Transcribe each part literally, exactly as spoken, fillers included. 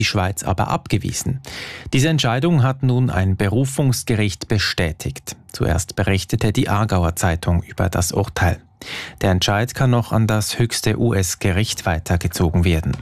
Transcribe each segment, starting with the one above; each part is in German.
die Schweiz aber abgewiesen. Diese Entscheidung hat nun ein Berufungsgericht bestätigt. Zuerst berichtete die Aargauer Zeitung über das Urteil. Der Entscheid kann noch an das höchste U S-Gericht weitergezogen werden.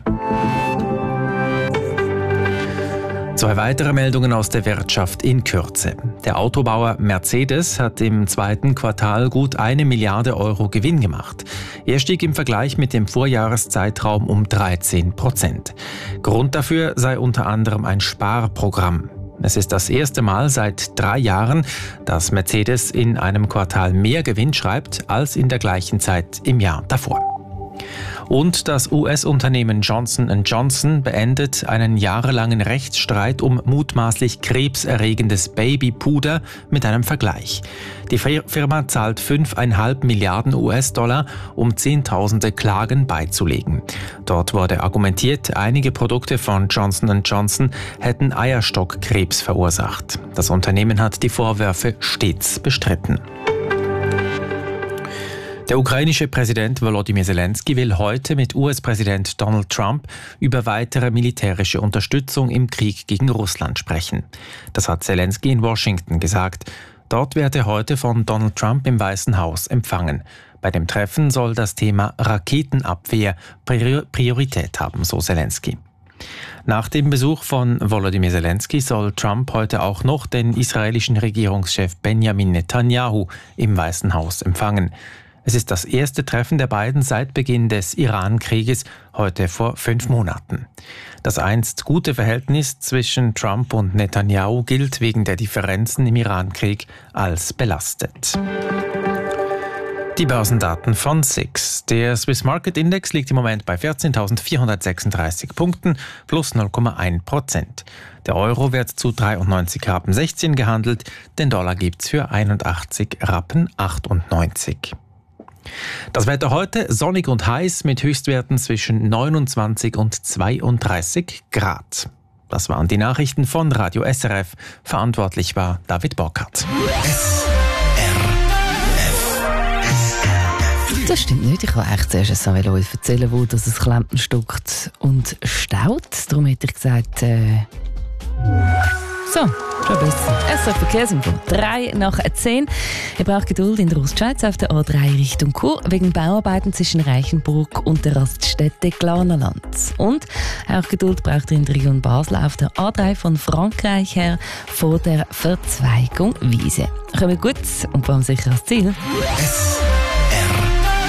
Zwei weitere Meldungen aus der Wirtschaft in Kürze. Der Autobauer Mercedes hat im zweiten Quartal gut eine Milliarde Euro Gewinn gemacht. Er stieg im Vergleich mit dem Vorjahreszeitraum um dreizehn Prozent. Grund dafür sei unter anderem ein Sparprogramm. Es ist das erste Mal seit drei Jahren, dass Mercedes in einem Quartal mehr Gewinn schreibt als in der gleichen Zeit im Jahr davor. Und das U S-Unternehmen Johnson and Johnson beendet einen jahrelangen Rechtsstreit um mutmaßlich krebserregendes Babypuder mit einem Vergleich. Die Firma zahlt fünf Komma fünf Milliarden U S-Dollar, um Zehntausende Klagen beizulegen. Dort wurde argumentiert, einige Produkte von Johnson and Johnson hätten Eierstockkrebs verursacht. Das Unternehmen hat die Vorwürfe stets bestritten. Der ukrainische Präsident Volodymyr Zelensky will heute mit U S-Präsident Donald Trump über weitere militärische Unterstützung im Krieg gegen Russland sprechen. Das hat Zelensky in Washington gesagt. Dort wird er heute von Donald Trump im Weißen Haus empfangen. Bei dem Treffen soll das Thema Raketenabwehr Priorität haben, so Zelensky. Nach dem Besuch von Volodymyr Zelensky soll Trump heute auch noch den israelischen Regierungschef Benjamin Netanyahu im Weißen Haus empfangen. Es ist das erste Treffen der beiden seit Beginn des Iran-Krieges, heute vor fünf Monaten. Das einst gute Verhältnis zwischen Trump und Netanyahu gilt wegen der Differenzen im Iran-Krieg als belastet. Die Börsendaten von S I X. Der Swiss Market Index liegt im Moment bei vierzehntausendvierhundertsechsunddreißig Punkten, plus null Komma eins Prozent. Der Euro wird zu dreiundneunzig Rappen sechzehn gehandelt, den Dollar gibt's für einundachtzig Rappen achtundneunzig. Das Wetter heute sonnig und heiß mit Höchstwerten zwischen neunundzwanzig und zweiunddreißig Grad. Das waren die Nachrichten von Radio S R F. Verantwortlich war David Borkhardt. S R F. Das stimmt nicht. Ich wollte echt zuerst euch erzählen, wo das es Klempten stockt und staut. Darum hätte ich gesagt, äh so, schon besser. S R F Verkehrsinfo. drei nach zehn. Ihr braucht Geduld in der Ostschweiz auf der A drei Richtung Chur wegen Bauarbeiten zwischen Reichenburg und der Raststätte Glanerland. Und auch Geduld braucht ihr in der Region Basel auf der A drei von Frankreich her vor der Verzweigung Wiese. Kommen gut und vor allem sicher ans Ziel. S R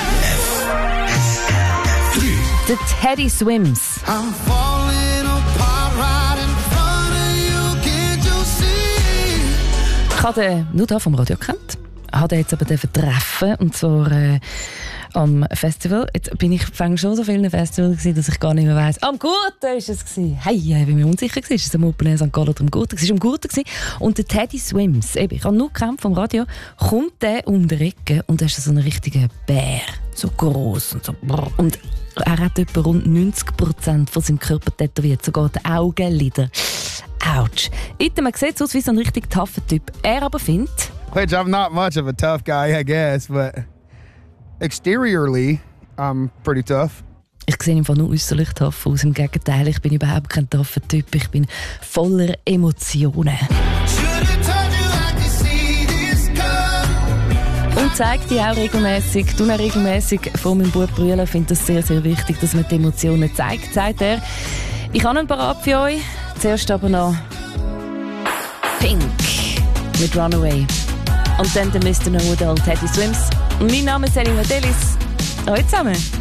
F. The Teddy Swims. I'm falling apart right in front of you, can't you see? Ich habe den nur hier vom Radio gekannt, habe jetzt aber treffen und zwar äh, am Festival. Jetzt bin ich fang schon so vielen Festivals gewesen, dass ich gar nicht mehr weiss. Am Gurten war es gewesen. Hey, ich bin mir unsicher gewesen. Ist es am Open Air Sankt Gallen oder am Gurten? Es war am Gurten gewesen. Und der Teddy Swims, eben, ich habe nur gekämpft vom Radio, kommt der um die Ecke und da ist so ein richtiger Bär, so gross und so. Und er hat etwa rund neunzig Prozent von seinem Körper tätowiert, sogar die Augenlider. Autsch. Item, man sieht aus wie so ein richtig tougher Typ. Er aber findet... Which I'm not much of a tough guy, I guess, but exteriorly, I'm pretty tough. Ich sehe einfach nur äußerlich tough aus. Im Gegenteil, ich bin überhaupt kein tougher Typ. Ich bin voller Emotionen. Und zeigt die auch regelmäßig. Du auch regelmäßig vor meinem Bub brüllen. Ich finde das sehr, sehr wichtig, dass man die Emotionen zeigt, sagt er. Ich habe einen parat für euch. Zuerst aber noch Pink mit Runaway. Und dann der Mister Know-It-All Teddy Swims. Und mein Name ist Selina Delis. Hallo zusammen.